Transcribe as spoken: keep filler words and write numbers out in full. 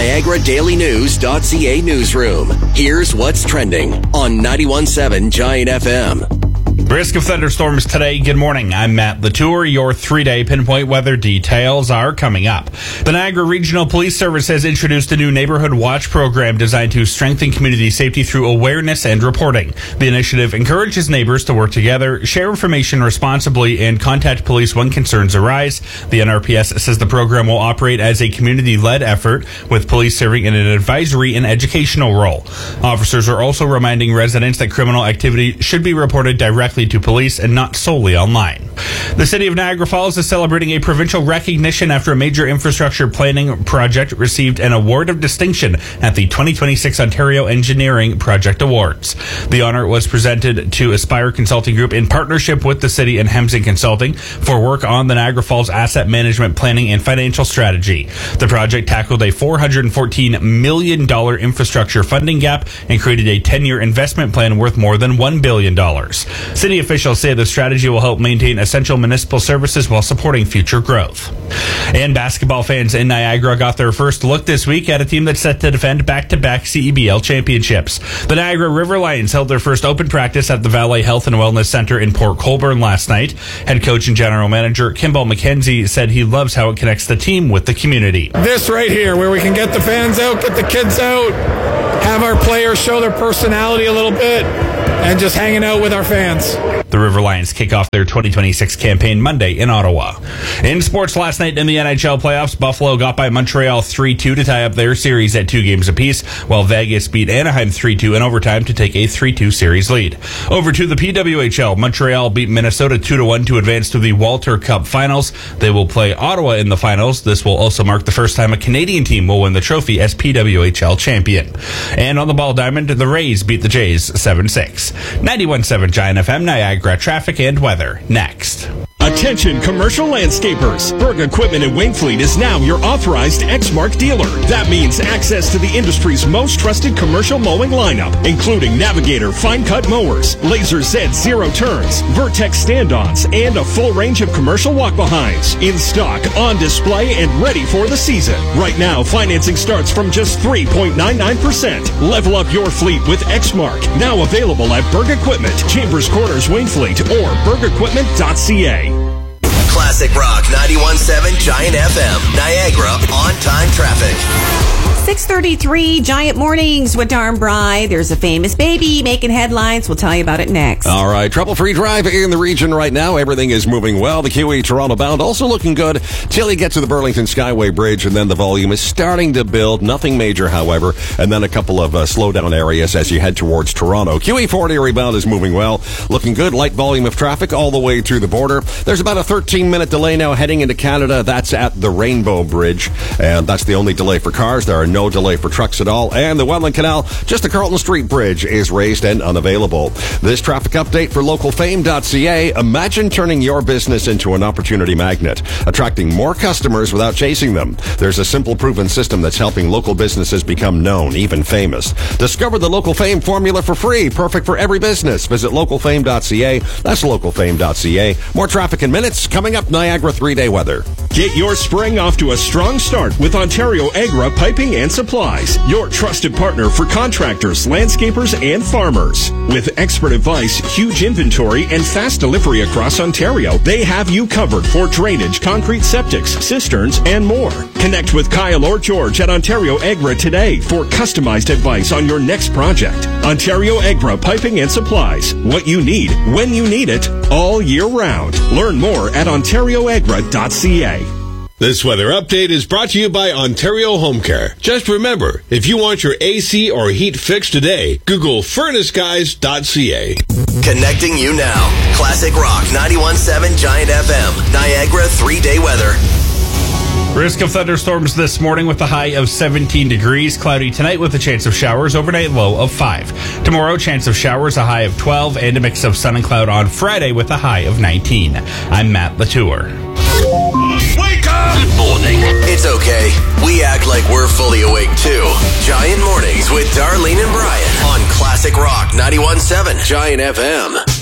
Niagara Daily News dot C A newsroom. Here's what's trending on ninety-one point seven Giant F M. Risk of thunderstorms today. Good morning. I'm Matt Latour. Your three-day pinpoint weather details are coming up. The Niagara Regional Police Service has introduced a new Neighborhood Watch program designed to strengthen community safety through awareness and reporting. The initiative encourages neighbors to work together, share information responsibly, and contact police when concerns arise. The N R P S says the program will operate as a community-led effort, with police serving in an advisory and educational role. Officers are also reminding residents that criminal activity should be reported directly to police and not solely online. The city of Niagara Falls is celebrating a provincial recognition after a major infrastructure planning project received an award of distinction at the twenty twenty-six Ontario Engineering Project Awards. The honor was presented to Aspire Consulting Group in partnership with the city and Hemsing Consulting for work on the Niagara Falls asset management planning and financial strategy. The project tackled a four hundred fourteen million dollars infrastructure funding gap and created a ten-year investment plan worth more than one billion dollars. City officials say the strategy will help maintain essential municipal services while supporting future growth. And basketball fans in Niagara got their first look this week at a team that's set to defend back-to-back C E B L championships. The Niagara River Lions held their first open practice at the Valley Health and Wellness Center in Port Colborne last night. Head coach and general manager Kimball McKenzie said he loves how it connects the team with the community. This right here, where we can get the fans out, get the kids out, have our players show their personality a little bit, and just hanging out with our fans. The River Lions kick off their twenty twenty-six campaign Monday in Ottawa. In sports last night in the N H L playoffs, Buffalo got by Montreal three two to tie up their series at two games apiece, while Vegas beat Anaheim three two in overtime to take a three two series lead. Over to the P W H L, Montreal beat Minnesota two to one to advance to the Walter Cup finals. They will play Ottawa in the finals. This will also mark the first time a Canadian team will win the trophy as P W H L champion. And on the Ball Diamond, the Rays beat the Jays seven six. ninety-one point seven Giant F M, Niagara traffic and weather next. Attention commercial landscapers. Berg Equipment in Wainfleet is now your authorized Exmark dealer. That means access to the industry's most trusted commercial mowing lineup, including Navigator fine cut mowers, Laser Z zero turns, Vertex stand-ons, and a full range of commercial walk-behinds. In stock, on display, and ready for the season. Right now, financing starts from just three point nine nine percent. Level up your fleet with Exmark. Now available at Berg Equipment, Chambers Quarters, Wainfleet, or berg equipment dot c a. Classic Rock ninety-one point seven Giant F M, Niagara on-time traffic. six thirty-three Giant Mornings with Darn Bry. There's a famous baby making headlines. We'll tell you about it next. All right, trouble-free drive in the region right now. Everything is moving well. The Q E Toronto bound also looking good till you get to the Burlington Skyway Bridge, and then the volume is starting to build. Nothing major, however, and then a couple of uh, slowdown areas as you head towards Toronto. Q E forty rebound is moving well. Looking good. Light volume of traffic all the way through the border. There's about a thirteen minute delay now heading into Canada. That's at the Rainbow Bridge, and that's the only delay for cars. There are no delay for trucks at all. And the Welland Canal, just the Carlton Street Bridge, is raised and unavailable. This traffic update for local fame dot c a. Imagine turning your business into an opportunity magnet, attracting more customers without chasing them. There's a simple, proven system that's helping local businesses become known, even famous. Discover the Local Fame formula for free, perfect for every business. Visit local fame dot c a. That's local fame dot c a. More traffic in minutes. Coming up, Niagara three-day weather. Get your spring off to a strong start with Ontario Agra Piping and Supplies, your trusted partner for contractors, landscapers, and farmers. With expert advice, huge inventory, and fast delivery across Ontario, they have you covered for drainage, concrete septics, cisterns, and more. Connect with Kyle or George at Ontario Agra today for customized advice on your next project. Ontario Agra Piping and Supplies. What you need, when you need it, all year round. Learn more at ontario agra dot c a. This weather update is brought to you by Ontario Home Care. Just remember, if you want your A C or heat fixed today, Google furnace guys dot c a. Connecting you now. Classic Rock ninety-one point seven Giant F M, Niagara three-day weather. Risk of thunderstorms this morning with a high of seventeen degrees. Cloudy tonight with a chance of showers. Overnight low of five. Tomorrow, chance of showers, a high of twelve, and a mix of sun and cloud on Friday with a high of nineteen. I'm Matt Latour. Wake up! Good morning. It's okay. We act like we're fully awake, too. Giant Mornings with Darlene and Brian on Classic Rock ninety-one point seven Giant F M.